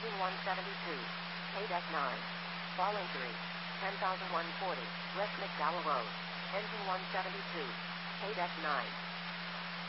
Engine 172. KDEC 9. Fall injury. 10,140. West McDowell Road. Engine 172. KDEC 9.